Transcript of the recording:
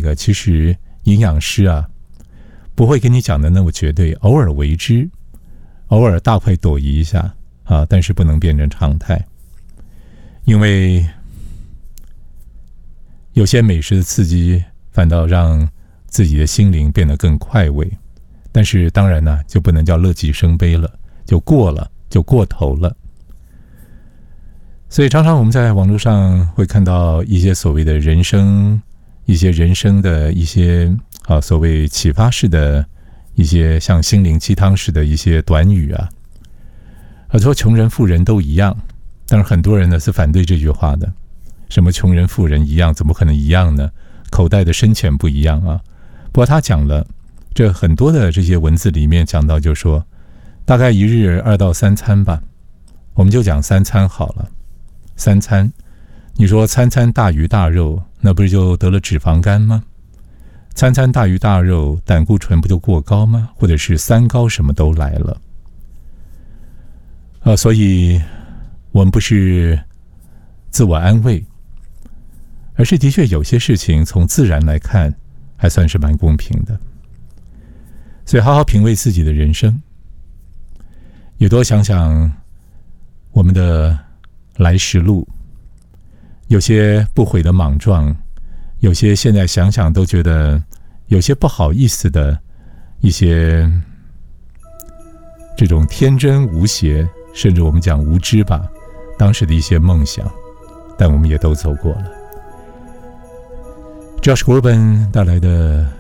个，其实营养师啊不会跟你讲的那么绝对，偶尔为之，偶尔大快朵颐一下啊，但是不能变成常态，因为有些美食的刺激反倒让自己的心灵变得更快慰，但是当然呢，就不能叫乐极生悲了，就过了，就过头了。所以常常我们在网络上会看到一些所谓的人生，一些人生的一些所谓启发式的一些像心灵鸡汤式的一些短语啊，说穷人富人都一样，但是很多人呢是反对这句话的。什么穷人富人一样，怎么可能一样呢？口袋的深浅不一样啊。不过他讲了，这很多的这些文字里面讲到，就说大概一日2到3餐吧，我们就讲3餐好了。3餐，你说餐餐大鱼大肉，那不是就得了脂肪肝吗？餐餐大鱼大肉，胆固醇不就过高吗？或者是三高什么都来了。所以我们不是自我安慰，而是的确有些事情从自然来看还算是蛮公平的。所以好好品味自己的人生，也多想想我们的来时路，有些不悔的莽撞，有些现在想想都觉得有些不好意思的一些这种天真无邪，甚至我们讲无知吧，当时的一些梦想，但我们也都走过了。Josh Groban 带来的